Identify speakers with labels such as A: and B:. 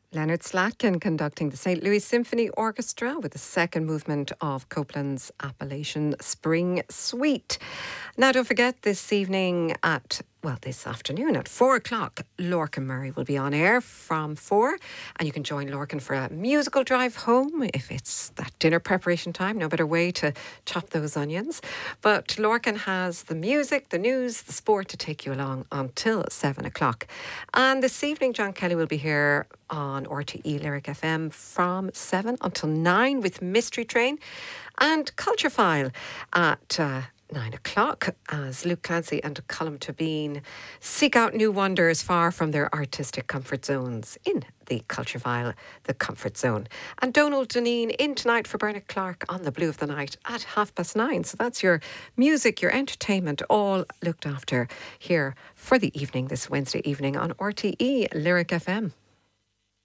A: Leonard Slatkin conducting the St. Louis Symphony Orchestra with the second movement of Copland's Appalachian Spring Suite. Now, don't forget this this afternoon at 4 o'clock, Lorcan Murray will be on air from 4, and you can join Lorcan for a musical drive home if it's that dinner preparation time. No better way to chop those onions. But Lorcan has the music, the news, the sport to take you along until 7 o'clock. And this evening, John Kelly will be here on RTE Lyric FM from 7 until 9 with Mystery Train and Culture File at 9 o'clock as Luke Clancy and Colm Tóibín seek out new wonders far from their artistic comfort zones in the Culture File, the Comfort Zone. And Donald Dineen in tonight for Bernard Clark on the Blue of the Night at 9:30. So that's your music, your entertainment, all looked after here for the evening, this Wednesday evening on RTE Lyric FM.